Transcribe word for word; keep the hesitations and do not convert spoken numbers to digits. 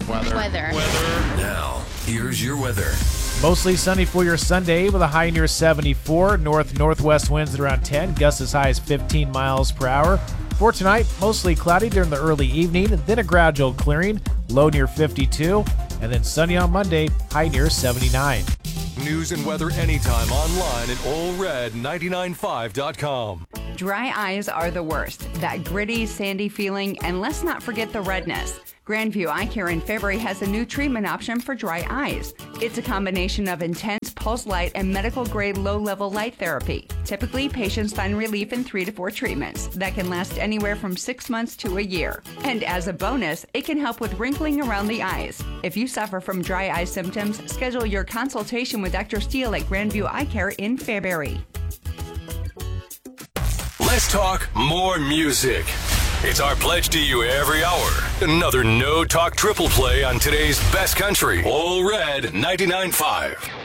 Weather. Weather. Weather. Now, here's your weather. Mostly sunny for your Sunday with a high near seventy-four. North-northwest winds at around ten, gusts as high as fifteen miles per hour. For tonight, mostly cloudy during the early evening, then a gradual clearing, low near fifty-two, and then sunny on Monday, high near seventy-nine. News and weather anytime online at Ole Red nine nine five dot com. Dry eyes are the worst. That gritty, sandy feeling, and let's not forget the redness. Grandview Eye Care in Fairbury has a new treatment option for dry eyes. It's a combination of intense pulse light and medical-grade low-level light therapy. Typically, patients find relief in three to four treatments that can last anywhere from six months to a year. And as a bonus, it can help with wrinkling around the eyes. If you suffer from dry eye symptoms, schedule your consultation with Doctor Steele at Grandview Eye Care in Fairbury. Let's talk more music. It's our pledge to you every hour. Another no-talk triple play on today's best country. Ole Red ninety-nine point five.